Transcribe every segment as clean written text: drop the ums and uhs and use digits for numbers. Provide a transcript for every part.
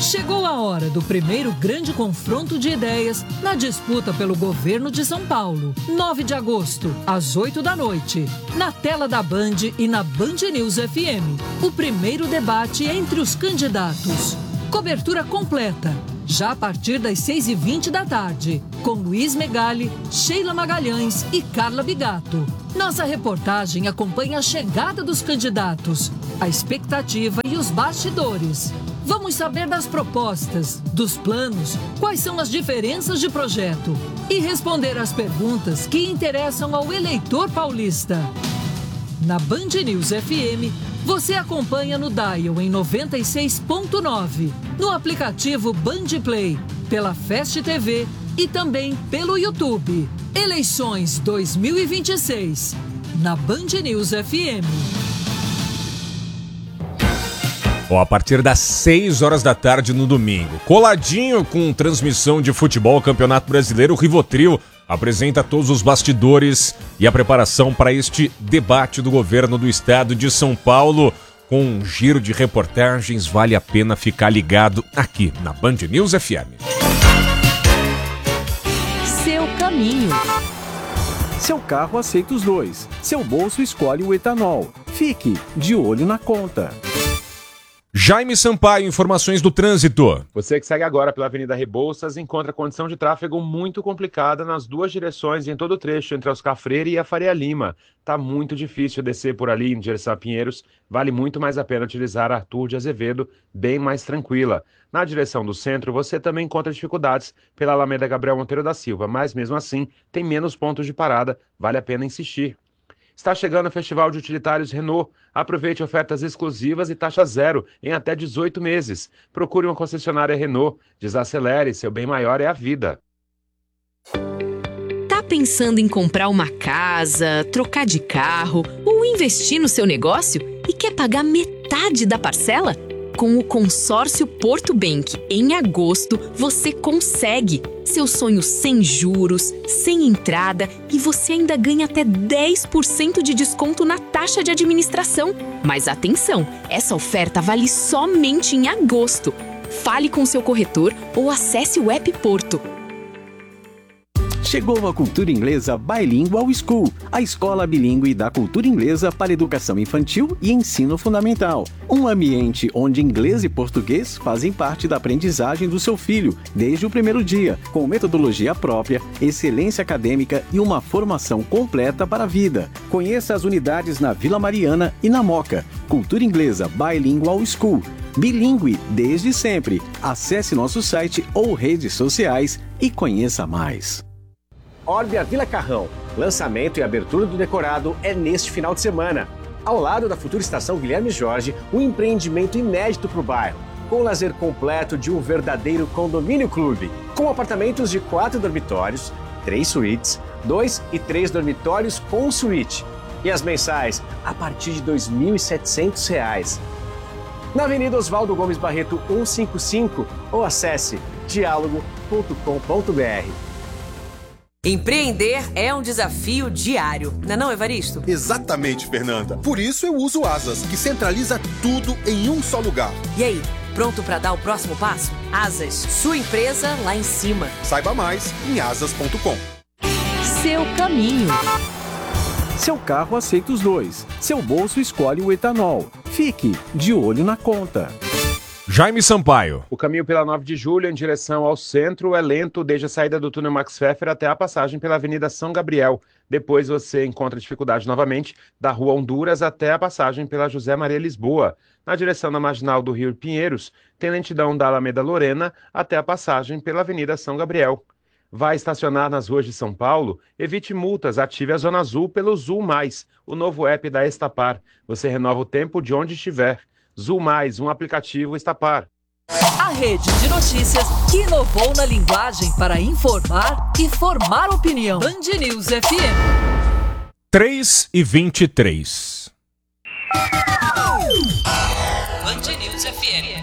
Chegou a hora do primeiro grande confronto de ideias na disputa pelo governo de São Paulo. 9 de agosto, às 8 da noite, na tela da Band e na Band News FM. O primeiro debate entre os candidatos. Cobertura completa, já a partir das 6h20 da tarde, com Luiz Megali, Sheila Magalhães e Carla Bigato. Nossa reportagem acompanha a chegada dos candidatos, a expectativa e os bastidores. Vamos saber das propostas, dos planos, quais são as diferenças de projeto e responder às perguntas que interessam ao eleitor paulista. Na Band News FM, você acompanha no Dial em 96.9, no aplicativo Band Play, pela Fast TV e também pelo YouTube. Eleições 2026, na Band News FM. A partir das 6 horas da tarde no domingo, coladinho com transmissão de futebol Campeonato Brasileiro, o Rivotril apresenta todos os bastidores e a preparação para este debate do governo do estado de São Paulo. Com um giro de reportagens, vale a pena ficar ligado aqui na Band News FM. Seu caminho. Seu carro aceita os dois. Seu bolso escolhe o etanol. Fique de olho na conta. Jaime Sampaio, informações do trânsito. Você que segue agora pela Avenida Rebouças encontra condição de tráfego muito complicada nas duas direções e em todo o trecho entre a Oscar Freire e a Faria Lima. Tá muito difícil descer por ali em direção a Pinheiros. Vale muito mais a pena utilizar a Arthur de Azevedo, bem mais tranquila. Na direção do centro, você também encontra dificuldades pela Alameda Gabriel Monteiro da Silva, mas mesmo assim tem menos pontos de parada, vale a pena insistir. Está chegando o Festival de Utilitários Renault. Aproveite ofertas exclusivas e taxa zero em até 18 meses. Procure uma concessionária Renault. Desacelere, seu bem maior é a vida. Tá pensando em comprar uma casa, trocar de carro ou investir no seu negócio e quer pagar metade da parcela? Com o consórcio Porto Bank, em agosto, você consegue. Seu sonho sem juros, sem entrada e você ainda ganha até 10% de desconto na taxa de administração. Mas atenção, essa oferta vale somente em agosto. Fale com seu corretor ou acesse o app Porto. Chegou a Cultura Inglesa Bilingual School, a escola bilíngue da cultura inglesa para educação infantil e ensino fundamental. Um ambiente onde inglês e português fazem parte da aprendizagem do seu filho desde o primeiro dia, com metodologia própria, excelência acadêmica e uma formação completa para a vida. Conheça as unidades na Vila Mariana e na Moca. Cultura Inglesa Bilingual School. Bilíngue desde sempre. Acesse nosso site ou redes sociais e conheça mais. Orbia Vila Carrão. Lançamento e abertura do decorado é neste final de semana. Ao lado da futura estação Guilherme Jorge, um empreendimento inédito para o bairro, com o lazer completo de um verdadeiro condomínio clube, com apartamentos de 4 dormitórios, 3 suítes, 2 e 3 dormitórios com suíte. E as mensais a partir de R$ 2.700. Na Avenida Oswaldo Gomes Barreto 155 ou acesse dialogo.com.br. Empreender é um desafio diário, não é, Evaristo? Exatamente, Fernanda. Por isso eu uso o Asas, que centraliza tudo em um só lugar. E aí, pronto para dar o próximo passo? Asas, sua empresa lá em cima. Saiba mais em asas.com. Seu caminho. Seu carro aceita os dois. Seu bolso escolhe o etanol. Fique de olho na conta. Jaime Sampaio. O caminho pela 9 de julho em direção ao centro é lento desde a saída do túnel Max Pfeffer até a passagem pela Avenida São Gabriel. Depois você encontra dificuldade novamente da Rua Honduras até a passagem pela José Maria Lisboa. Na direção da Marginal do Rio Pinheiros, tem lentidão da Alameda Lorena até a passagem pela Avenida São Gabriel. Vai estacionar nas ruas de São Paulo? Evite multas, ative a Zona Azul pelo Zul Mais, o novo app da Estapar. Você renova o tempo de onde estiver. Zul Mais, um aplicativo Estapar. A rede de notícias que inovou na linguagem para informar e formar opinião. Band News FM. 3h23. Band News FM.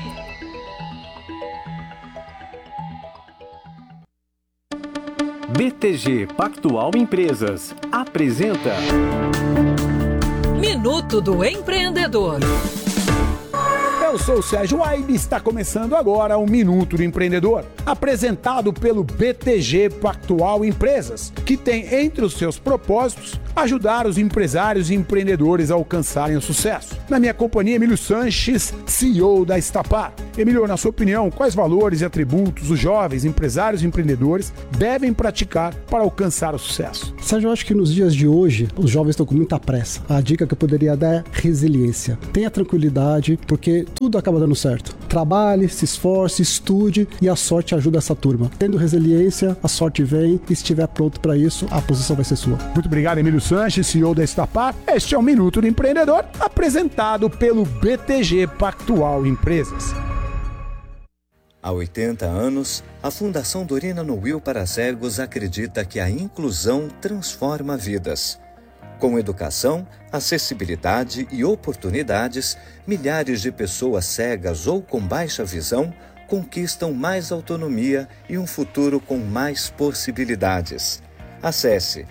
BTG Pactual Empresas apresenta Minuto do Empreendedor. Eu sou o Sérgio Waibe e está começando agora o Minuto do Empreendedor, apresentado pelo BTG Pactual Empresas, que tem entre os seus propósitos ajudar os empresários e empreendedores a alcançarem o sucesso. Na minha companhia, Emílio Sanches, CEO da Estapar. Emílio, na sua opinião, quais valores e atributos os jovens empresários e empreendedores devem praticar para alcançar o sucesso? Sérgio, eu acho que nos dias de hoje, os jovens estão com muita pressa. A dica que eu poderia dar é resiliência. Tenha tranquilidade, porque tudo acaba dando certo. Trabalhe, se esforce, estude e a sorte ajuda essa turma. Tendo resiliência, a sorte vem e se estiver pronto para isso, a posição vai ser sua. Muito obrigado, Emílio Sanches, CEO da Estapar. Este é o Minuto do Empreendedor, apresentado pelo BTG Pactual Empresas. Há 80 anos, a Fundação Dorina Noil para Cegos acredita que a inclusão transforma vidas. Com educação, acessibilidade e oportunidades, milhares de pessoas cegas ou com baixa visão conquistam mais autonomia e um futuro com mais possibilidades. Acesse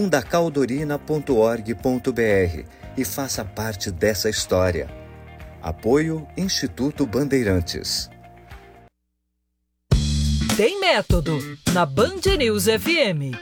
fundacaldorina.org.br e faça parte dessa história. Apoio Instituto Bandeirantes. Tem método na Band News FM.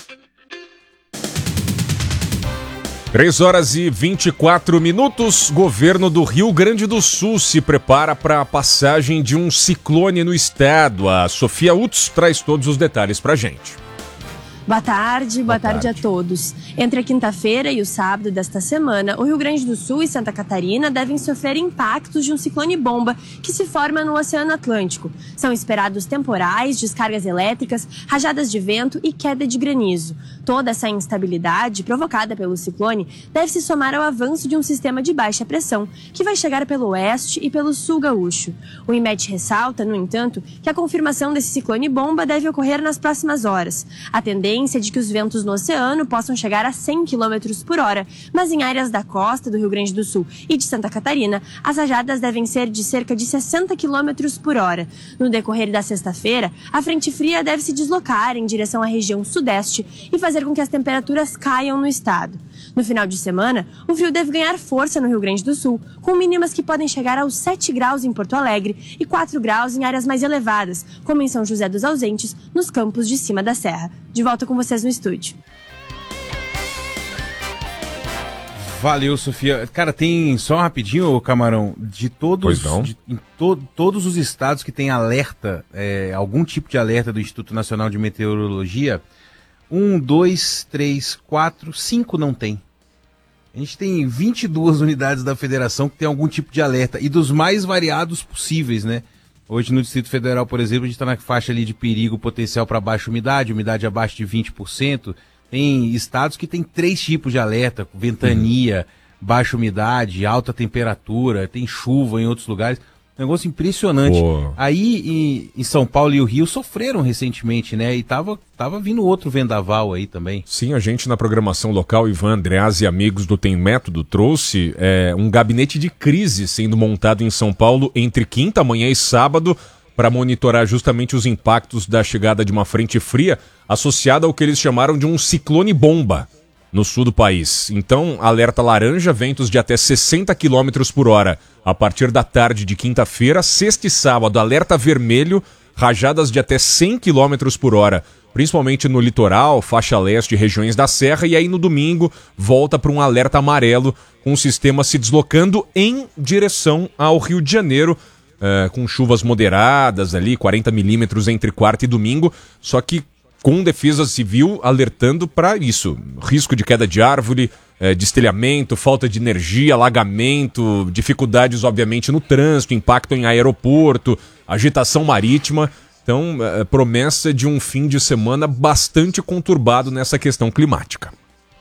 3h24. Governo do Rio Grande do Sul se prepara para a passagem de um ciclone no estado. A Sofia Utz traz todos os detalhes para a gente. Boa tarde a todos. Entre a quinta-feira e o sábado desta semana, o Rio Grande do Sul e Santa Catarina devem sofrer impactos de um ciclone-bomba que se forma no Oceano Atlântico. São esperados temporais, descargas elétricas, rajadas de vento e queda de granizo. Toda essa instabilidade provocada pelo ciclone deve se somar ao avanço de um sistema de baixa pressão, que vai chegar pelo oeste e pelo sul gaúcho. O INMET ressalta, no entanto, que a confirmação desse ciclone-bomba deve ocorrer nas próximas horas. A tendência de que os ventos no oceano possam chegar a 100 km por hora, mas em áreas da costa do Rio Grande do Sul e de Santa Catarina, as rajadas devem ser de cerca de 60 km por hora. No decorrer da sexta-feira, a frente fria deve se deslocar em direção à região sudeste e fazer com que as temperaturas caiam no estado. No final de semana, o frio deve ganhar força no Rio Grande do Sul, com mínimas que podem chegar aos 7 graus em Porto Alegre e 4 graus em áreas mais elevadas, como em São José dos Ausentes, nos campos de cima da serra. De volta com vocês no estúdio. Valeu, Sofia. Cara, tem só rapidinho, Camarão, de todos, todos os estados que tem alerta, algum tipo de alerta do Instituto Nacional de Meteorologia, 1, 2, 3, 4, 5 não tem. A gente tem 22 unidades da federação que tem algum tipo de alerta, e dos mais variados possíveis, né? Hoje no Distrito Federal, por exemplo, a gente está na faixa ali de perigo potencial para baixa umidade abaixo de 20%. Tem estados que tem 3 tipos de alerta: ventania, baixa umidade, alta temperatura, tem chuva em outros lugares. Negócio impressionante. Pô. Aí em São Paulo e o Rio sofreram recentemente, né? E tava vindo outro vendaval aí também. Sim, a gente na programação local, Ivan Andreas e amigos do Tem Método, trouxe um gabinete de crise sendo montado em São Paulo entre quinta, amanhã e sábado para monitorar justamente os impactos da chegada de uma frente fria associada ao que eles chamaram de um ciclone-bomba no sul do país. Então, alerta laranja, ventos de até 60 km por hora a partir da tarde de quinta-feira. Sexta e sábado, alerta vermelho, rajadas de até 100 km por hora, principalmente no litoral, faixa leste e regiões da serra. E aí no domingo, volta para um alerta amarelo, com o sistema se deslocando em direção ao Rio de Janeiro, com chuvas moderadas ali, 40 milímetros entre quarta e domingo, só que com Defesa Civil alertando para isso: risco de queda de árvore, destelhamento, falta de energia, alagamento, dificuldades obviamente no trânsito, impacto em aeroporto, agitação marítima. Então, promessa de um fim de semana bastante conturbado nessa questão climática.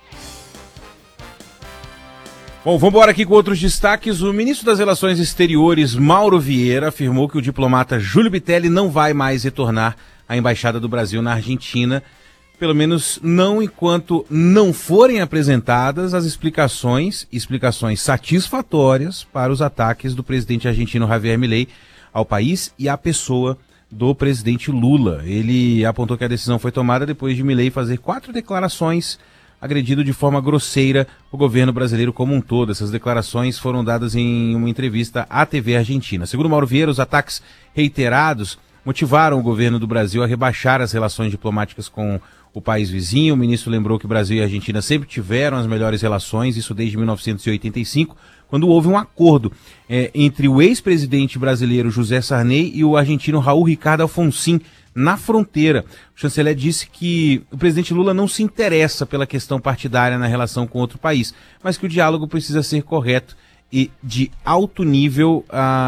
Bom, vamos embora aqui com outros destaques. O ministro das Relações Exteriores, Mauro Vieira, afirmou que o diplomata Júlio Bitelli não vai mais retornar à Embaixada do Brasil na Argentina, pelo menos não enquanto não forem apresentadas as explicações satisfatórias para os ataques do presidente argentino Javier Milei ao país e à pessoa do presidente Lula. Ele apontou que a decisão foi tomada depois de Milei fazer 4 declarações agredido de forma grosseira o governo brasileiro como um todo. Essas declarações foram dadas em uma entrevista à TV Argentina. Segundo Mauro Vieira, os ataques reiterados motivaram o governo do Brasil a rebaixar as relações diplomáticas com o país vizinho. O ministro lembrou que o Brasil e a Argentina sempre tiveram as melhores relações, isso desde 1985, quando houve um acordo entre o ex-presidente brasileiro José Sarney e o argentino Raul Ricardo Alfonsín na fronteira. O chanceler disse que o presidente Lula não se interessa pela questão partidária na relação com outro país, mas que o diálogo precisa ser correto e de alto nível.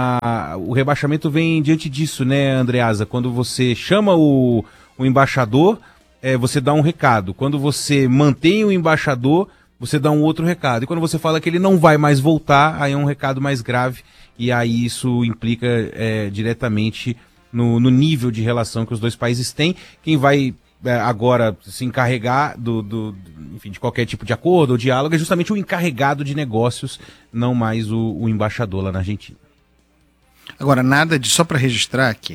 O rebaixamento vem diante disso, né, Andreasa? Quando você chama o embaixador, você dá um recado. Quando você mantém o embaixador, você dá um outro recado. E quando você fala que ele não vai mais voltar, aí é um recado mais grave. E aí isso implica diretamente no nível de relação que os dois países têm. Quem vai agora se encarregar enfim, de qualquer tipo de acordo ou diálogo é justamente o encarregado de negócios, não mais o embaixador lá na Argentina. Agora, só para registrar aqui,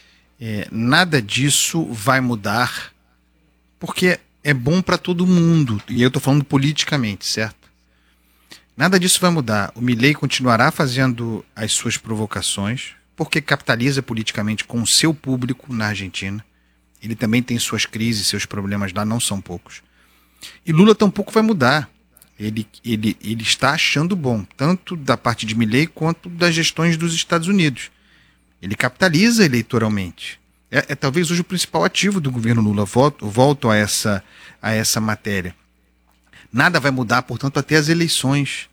nada disso vai mudar, porque é bom para todo mundo, e eu estou falando politicamente, certo? Nada disso vai mudar. O Milei continuará fazendo as suas provocações, porque capitaliza politicamente com o seu público na Argentina. Ele também tem suas crises, seus problemas lá, não são poucos. E Lula tampouco vai mudar. Ele está achando bom, tanto da parte de Milei quanto das gestões dos Estados Unidos. Ele capitaliza eleitoralmente. É talvez hoje o principal ativo do governo Lula. Volto a essa matéria. Nada vai mudar, portanto, até as eleições.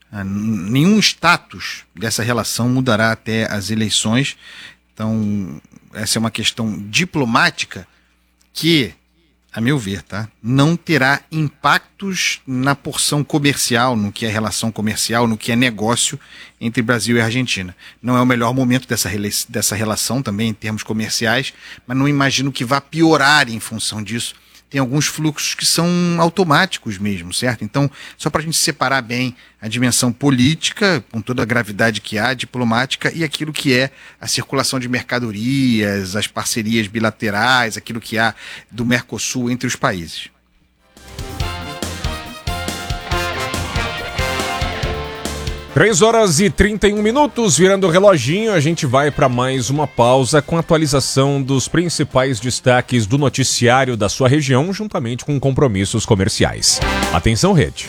Nenhum status dessa relação mudará até as eleições. Então, essa é uma questão diplomática que, a meu ver, não terá impactos na porção comercial, no que é relação comercial, no que é negócio entre Brasil e Argentina. Não é o melhor momento dessa relação também em termos comerciais, mas não imagino que vá piorar em função disso. Tem alguns fluxos que são automáticos mesmo, certo? Então, só para a gente separar bem a dimensão política, com toda a gravidade que há, diplomática, e aquilo que é a circulação de mercadorias, as parcerias bilaterais, aquilo que há do Mercosul entre os países. Três horas e 31 minutos, virando o reloginho, a gente vai para mais uma pausa com a atualização dos principais destaques do noticiário da sua região, juntamente com compromissos comerciais. Atenção, rede.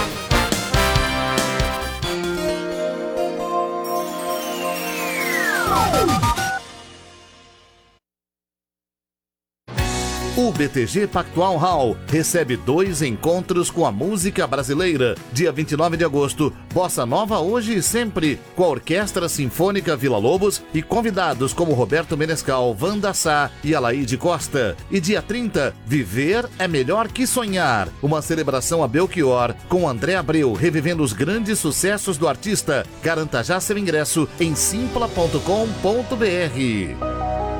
O BTG Pactual Hall recebe 2 encontros com a música brasileira. Dia 29 de agosto, Bossa Nova Hoje e Sempre, com a Orquestra Sinfônica Vila Lobos e convidados como Roberto Menescal, Wanda Sá e Alaide Costa. E dia 30, Viver é Melhor que Sonhar, uma celebração a Belchior, com André Abreu, revivendo os grandes sucessos do artista. Garanta já seu ingresso em simpla.com.br.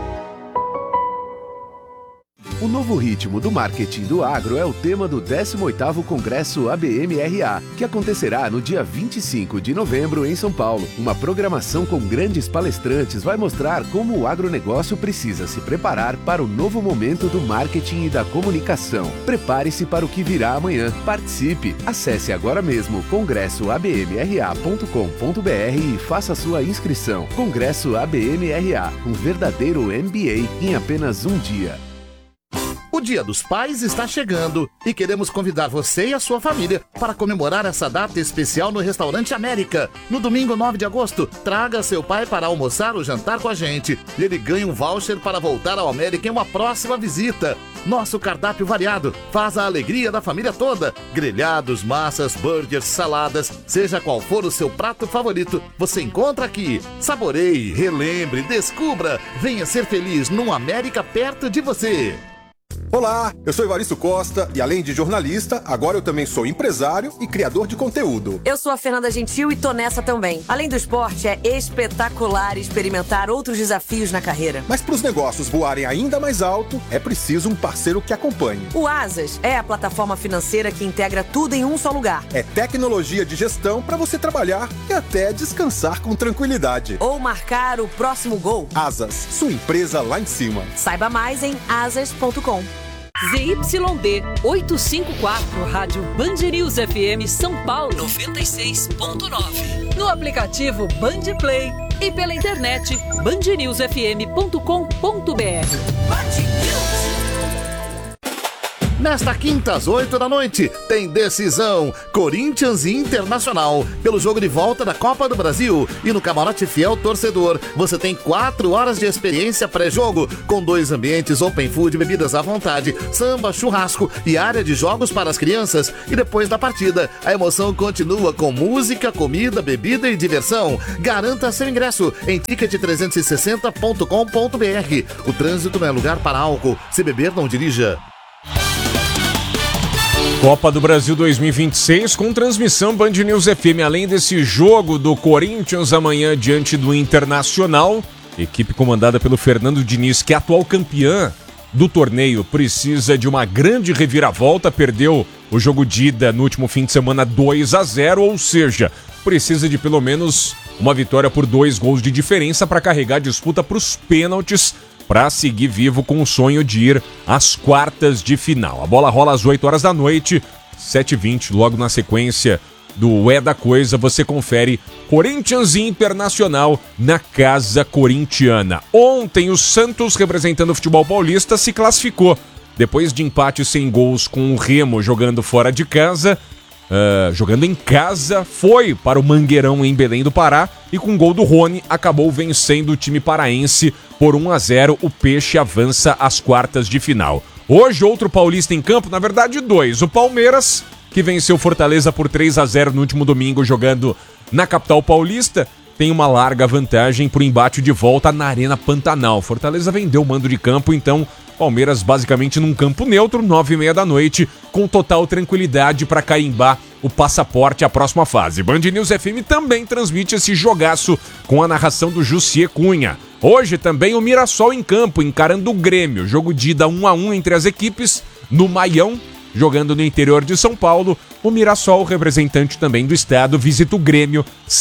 O novo ritmo do marketing do agro é o tema do 18º Congresso ABM-RA, que acontecerá no dia 25 de novembro em São Paulo. Uma programação com grandes palestrantes vai mostrar como o agronegócio precisa se preparar para o novo momento do marketing e da comunicação. Prepare-se para o que virá amanhã. Participe! Acesse agora mesmo congressoabmra.com.br e faça sua inscrição. Congresso ABM-RA, um verdadeiro MBA em apenas um dia. O Dia dos Pais está chegando e queremos convidar você e a sua família para comemorar essa data especial no Restaurante América. No domingo 9 de agosto, traga seu pai para almoçar ou jantar com a gente e ele ganha um voucher para voltar ao América em uma próxima visita. Nosso cardápio variado faz a alegria da família toda. Grelhados, massas, burgers, saladas, seja qual for o seu prato favorito, você encontra aqui. Saboreie, relembre, descubra. Venha ser feliz num América perto de você. Olá, eu sou Evaristo Costa e além de jornalista, agora eu também sou empresário e criador de conteúdo. Eu sou a Fernanda Gentil e tô nessa também. Além do esporte, é espetacular experimentar outros desafios na carreira. Mas para os negócios voarem ainda mais alto, é preciso um parceiro que acompanhe. O Asas é a plataforma financeira que integra tudo em um só lugar. É tecnologia de gestão para você trabalhar e até descansar com tranquilidade. Ou marcar o próximo gol. Asas, sua empresa lá em cima. Saiba mais em asas.com. ZYD 854, Rádio Band News FM São Paulo 96.9. No aplicativo Band Play e pela internet bandnewsfm.com.br. Nesta quinta, às 8 da noite, tem decisão Corinthians e Internacional pelo jogo de volta da Copa do Brasil. E no Camarote Fiel Torcedor, você tem 4 horas de experiência pré-jogo, com 2 ambientes open food, bebidas à vontade, samba, churrasco e área de jogos para as crianças. E depois da partida, a emoção continua com música, comida, bebida e diversão. Garanta seu ingresso em ticket360.com.br. O trânsito não é lugar para álcool. Se beber, não dirija. Copa do Brasil 2026 com transmissão Band News FM. Além desse jogo do Corinthians amanhã diante do Internacional, equipe comandada pelo Fernando Diniz, que é atual campeã do torneio, precisa de uma grande reviravolta. Perdeu o jogo de ida no último fim de semana 2-0, ou seja, precisa de pelo menos uma vitória por 2 gols de diferença para carregar a disputa para os pênaltis, para seguir vivo com o sonho de ir às quartas de final. A bola rola às 8 horas da noite, 7h20, logo na sequência do É da Coisa, você confere Corinthians e Internacional na Casa Corintiana. Ontem o Santos, representando o futebol paulista, se classificou. Depois de empate sem gols com o Remo jogando fora de casa, jogando em casa, foi para o Mangueirão em Belém do Pará e com gol do Rony acabou vencendo o time paraense por 1-0. O Peixe avança às quartas de final. Hoje outro paulista em campo, na verdade 2, o Palmeiras, que venceu Fortaleza por 3-0 no último domingo jogando na capital paulista, tem uma larga vantagem para o embate de volta na Arena Pantanal. Fortaleza vendeu o mando de campo, então Palmeiras basicamente num campo neutro, 9h30 da noite, com total tranquilidade para carimbar o passaporte à próxima fase. Band News FM também transmite esse jogaço com a narração do Jussier Cunha. Hoje também o Mirassol em campo, encarando o Grêmio. Jogo de ida 1-1 entre as equipes no Maião, jogando no interior de São Paulo. O Mirassol, representante também do estado, visita o Grêmio,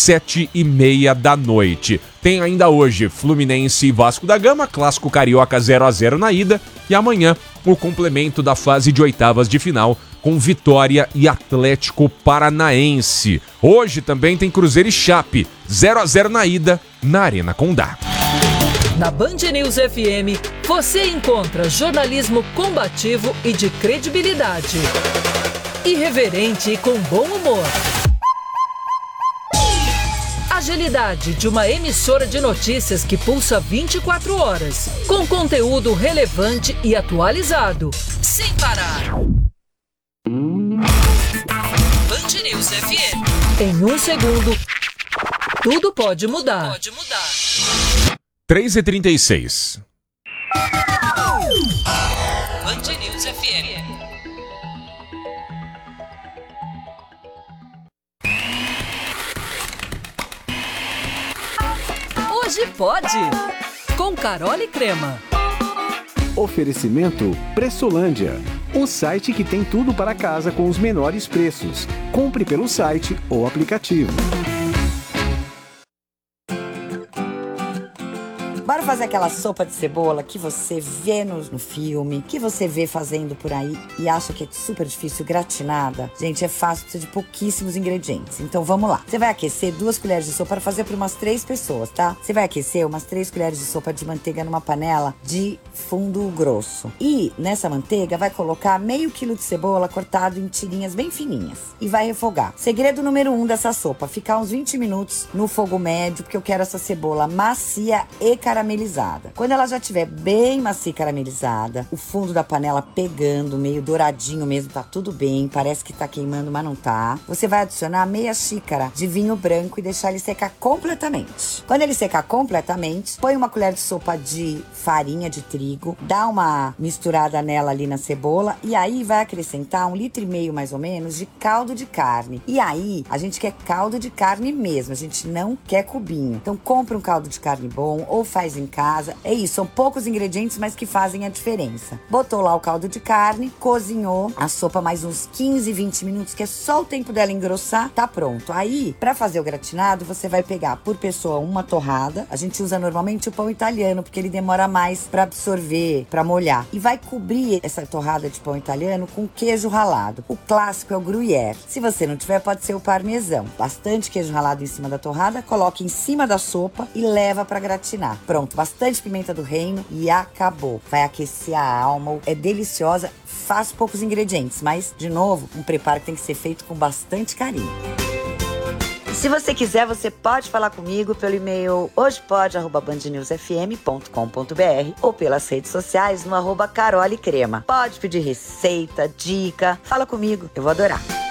7h30 da noite. Tem ainda hoje Fluminense e Vasco da Gama, clássico carioca 0-0 na ida. E amanhã o complemento da fase de oitavas de final com Vitória e Atlético Paranaense. Hoje também tem Cruzeiro e Chape, 0-0 na ida na Arena Condá. Na Band News FM, você encontra jornalismo combativo e de credibilidade. Irreverente e com bom humor. Agilidade de uma emissora de notícias que pulsa 24 horas, com conteúdo relevante e atualizado, sem parar. Band News FM. Em 1 segundo, tudo pode mudar. 3h36. Band News FM. Hoje pode. Com Carol e Crema. Oferecimento Pressolândia, um site que tem tudo para casa com os menores preços. Compre pelo site ou aplicativo. Bora fazer aquela sopa de cebola que você vê no filme, que você vê fazendo por aí e acha que é super difícil, gratinada? Gente, é fácil, precisa de pouquíssimos ingredientes. Então vamos lá. Você vai aquecer 2 colheres de sopa para fazer para umas 3 pessoas, tá? Você vai aquecer umas 3 colheres de sopa de manteiga numa panela de fundo grosso. E nessa manteiga vai colocar meio quilo de cebola cortado em tirinhas bem fininhas. E vai refogar. Segredo número 1 dessa sopa, ficar uns 20 minutos no fogo médio, porque eu quero essa cebola macia e caramelizada. Quando ela já estiver bem macia e caramelizada, o fundo da panela pegando, meio douradinho mesmo, tá tudo bem, parece que tá queimando, mas não tá. Você vai adicionar meia xícara de vinho branco e deixar ele secar completamente. Quando ele secar completamente, põe uma colher de sopa de farinha de trigo, dá uma misturada nela ali na cebola e aí vai acrescentar 1,5 litro mais ou menos de caldo de carne. E aí, a gente quer caldo de carne mesmo, a gente não quer cubinho. Então compra um caldo de carne bom ou faz faz em casa. É isso, são poucos ingredientes, mas que fazem a diferença. Botou lá o caldo de carne, cozinhou a sopa mais uns 15, 20 minutos, que é só o tempo dela engrossar, tá pronto. Aí, pra fazer o gratinado, você vai pegar por pessoa uma torrada. A gente usa normalmente o pão italiano, porque ele demora mais pra absorver, pra molhar. E vai cobrir essa torrada de pão italiano com queijo ralado. O clássico é o gruyère. Se você não tiver, pode ser o parmesão. Bastante queijo ralado em cima da torrada, coloca em cima da sopa e leva pra gratinar. Pronto, bastante pimenta do reino e acabou. Vai aquecer a alma, é deliciosa. Faço poucos ingredientes, mas, de novo, um preparo que tem que ser feito com bastante carinho. Se você quiser, você pode falar comigo pelo e-mail hojepod@bandnewsfm.com.br ou pelas redes sociais no @carolecrema. Pode pedir receita, dica, fala comigo, eu vou adorar.